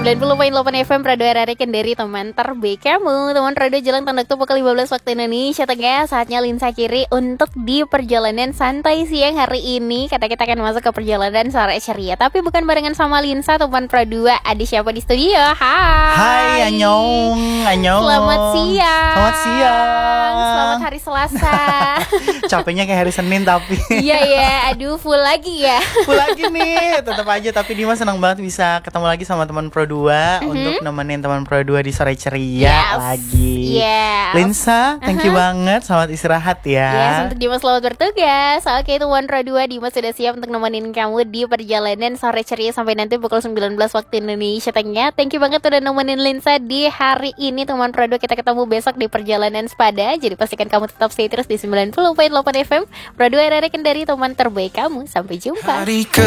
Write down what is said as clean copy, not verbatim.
90.8 FM Radio RRI Kendari, teman terbaik kamu. Teman radio jalan tanda pukul 15 waktu Indonesia Tengah. Saatnya Linsa Kiri untuk di perjalanan santai siang hari ini. Kata kita akan masuk ke perjalanan sore ceria, tapi bukan barengan sama Linsa, teman Pro 2. Ada siapa di studio? Hai, annyeong. Selamat siang. Selamat siang. Selamat hari Selasa. Capeknya kayak hari Senin tapi. Iya ya, aduh full lagi ya. Full lagi nih, tetap aja. Tapi Dimas senang banget bisa ketemu lagi sama teman Pro 2 untuk nemenin teman Pro 2 di sore ceria lagi. Linsa, thank you banget. Selamat istirahat ya. Yes, untuk Dimas selamat bertugas. Oke, teman Pro 2, Dimas sudah siap untuk nemenin kamu di perjalanan sore ceria sampai nanti pukul 19 waktu Indonesia Tengah. Thank you banget udah nemenin Linsa di hari ini, teman Pro 2. Kita ketemu besok di perjalanan sepada. Jadi pastikan kamu tetap stay terus di 90.8 FM Pro 2 RRI Kendari, teman terbaik kamu. Sampai jumpa.